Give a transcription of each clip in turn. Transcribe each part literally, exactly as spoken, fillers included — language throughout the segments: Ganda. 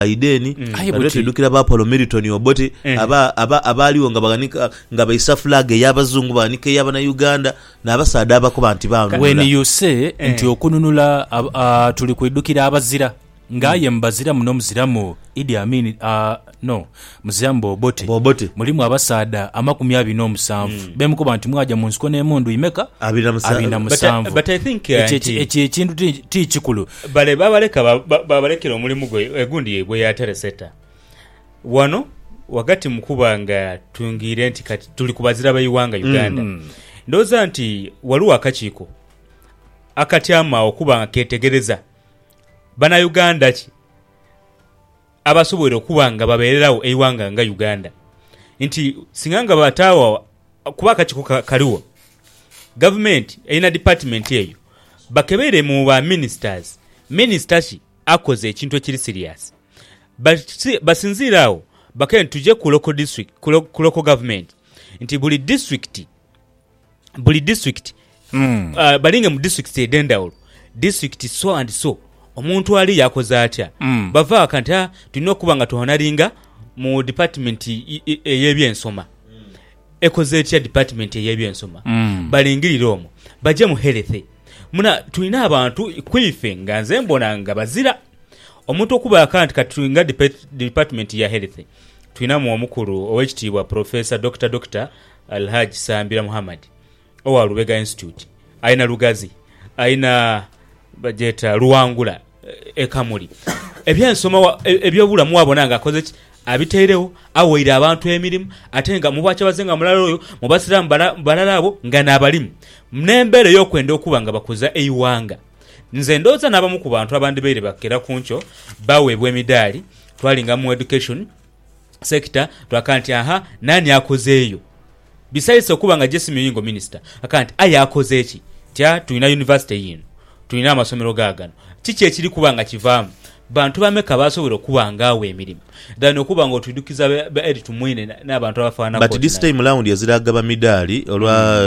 ideni abatudukira ba Paul Milton Obote aba aba abaliwo nga baganika nga bayisa flag y'abazungu banika y'abana Uganda n'abasaada abakuba nti bantu. When you say nti okununula tuli kwidukira abazira ngaye mbazira muno muziramu Idi Amin uh, no muzambo Obote Obote mulimu abasaada amakumi abiri n'omusanvu mm. bemukuba nti mwaja mu nsiko n'emundu imeka abiri na musanvu. But I think echi ekintu ti kikulu bale babaleka babalekera omulimu gwe egundi gwe ya tereseta wano wakati mukuba nga tungire nti kati tuli kubazira bayiwanga Uganda mm. ndoza nti waluwa akakiiko akatyama okuba nga ketegereza bana Uganda ki abasobole okubanga babeererawo eiwanga nga Uganda nti singanga batawa kuba akakiiko kaliwo government ina department eyo bakebere mu ba ministers ministers akoze ekintu ekiri serious basinzirawo bakene tuje ku local district ku local government nti buli district buli district mm. uh, balinga mu district edendawolo district so and so omuntu ali yakoze atya mm. bava kanta tulina okubanga tuhonalinga mu department eyebyensoma mm. ekoze etya department eyebyensoma mm. balingirira omwo baje mu health muna tulina abantu kwife nga nze mbona nga bazira omuntu okuba akanti katulina department ya health tulina mu omukulu owekitiibwa professor Dr Dr Alhaji Sambira Muhammad owa Lubega Institute aina Lugazi aina bajeta Luwangula ekamuli ebyensoma ebyobulamu wabona nga akoze abiteerewo awoira abantu emirimu atenga mubacha bazenga mulalo oyo mubasiramu balalabo nga nabalimu mnembere yokwenda okuba nga bakoza eiwanga nze ndoza nabamu ku bantu abandi beere bakera kuncho baweebwa emidali twalinga mu education sector twakanti aha nani akozeeyo besides okuba nga Jesse Muyingo minister akanti aya akoze eki tya tulina university yino tulina amasomero gagano kiki ekiri kubanga kivaamu bantu bameka basobora kubanga awe emirimu dani okubanga otudukiza ba edit mwine n'abantu abafaana but this time round yaziraga ba midali olwa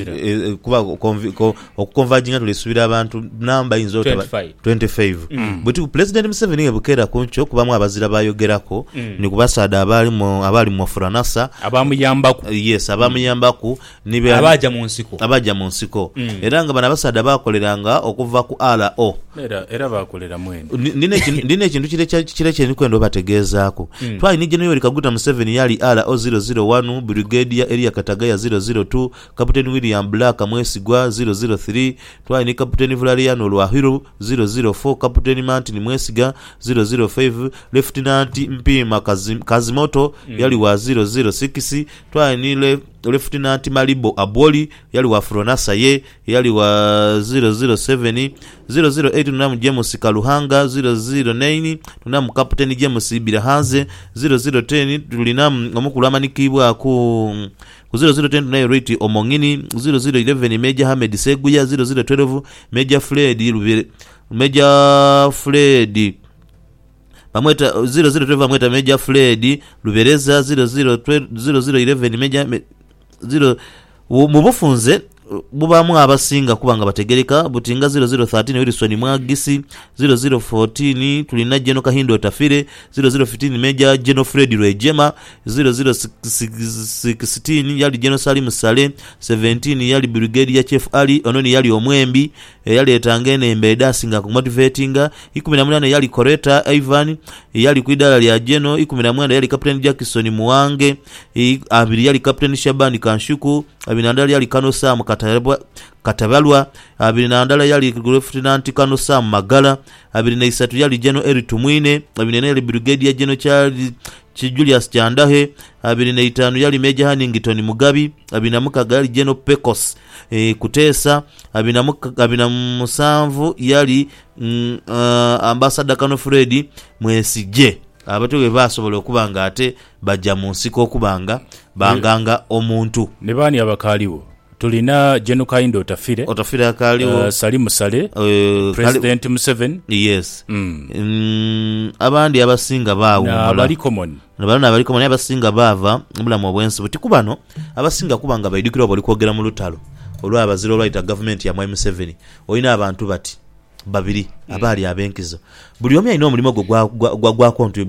kuba okukonverginga tulisubira abantu namba inzo twenty-five but president Museveni ebukera kuncho kubamu abazira bayogerako ni kubasada abali mu abali mu Furanasa abamuyambaku yes abamuyambaku nibe abaja mu nsiko abaja mu nsiko era nga bana basada bakoleranga okuva ku R O era era bakolera mwene nine ndine ekintu kire kire kire kwendo bategezaako mm. twali ni General Kaguta Museveni yali R O zero zero one Brigadier Area Katagaya zero zero two Captain William Black Mwesigwa zero zero three twali ni Captain Valeriano Lwahiro zero zero four Captain Martin Mwesiga zero zero five Lieutenant Mpima Kazim, Kazimoto mm. yali wa zero zero six twali ni le Lieutenant Malibo Aboli yali wa Furanasa ye yali wa zero zero seven zero zero eight tunamu James Kaluhanga zero zero nine tunamu Captain James Birahanze zero zero ten tulinamu omukulu amanikibwa ku zero zero ten tunayo Rate Omongini zero zero eleven Major Hamed Seguya zero zero twelve Major Fred Lubere Major Fred bamweta zero zero twelve bamweta Major Fred Lubereza zero zero eleven Major zero mubufunze bubamu abasinga kubanga bategereka butinga zero zero thirteen Wilson Mwagisi zero zero fourteen tulina Jeno Kahindo Tafire zero zero fifteen Major Jeno Fred Rwejema zero zero sixteen yali Jeno Salim Sale seventeen yali Brigadier Chief Ali Ononi yali Omwembi yali etangene embeda singa kumotivatinga ikumi na munane yali Koreta Ivan yali kuidala lya Jeno ikumi na mwenda yali Captain Jackson Muwange abiri yali Captain Shabani Kanshuku abinandali yali Kano Sam Katabwa Katabalwa abiri nandala yali Lieutenant Kano Sam Magala abiri na isatu yali Jeno Eri Tumwine abiri na yali Brigadier Jeno Charles Julius Chandahe abiri na itanu yali Major Hannington Mugabi abiri na mukaga yali Jeno Pecos e, Kutesa abiri na mukaga abiri na musanvu yali mm, uh, Ambassador Kano Freddy Mwesije abatowe basobola okubanga ate bajja mu nsiko okubanga banganga omuntu ne bani abakaliwo tulina Jeno Kaindo Tafire Otafire akaliwo uh, Salim Sale uh, President Museveni yes mm. Mm, abandi abasinga baawo na bali common nabana bali common abasinga bava mbulamu obwensi buti kubano abasinga kubanga bayidukira bali kwogera mu lutalo olwa abaziro olwaita government ya Museveni oyina abantu bati babiri abali abenkizo buli omu alina omulimu gwa gwa gwa kontu